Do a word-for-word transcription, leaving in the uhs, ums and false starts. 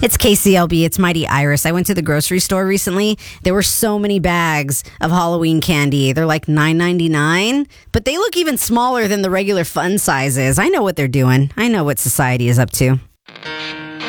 It's K C L B. It's Mighty Iris. I went to the grocery store recently. There were so many bags of Halloween candy. They're like nine ninety-nine, but they look even smaller than the regular fun sizes. I know what they're doing. I know what society is up to.